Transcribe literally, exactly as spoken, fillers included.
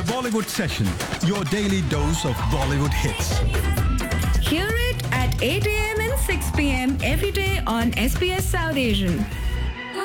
The Bollywood Session, your daily dose of Bollywood hits. Hear it at eight a.m. and six p.m. every day on S B S South Asian.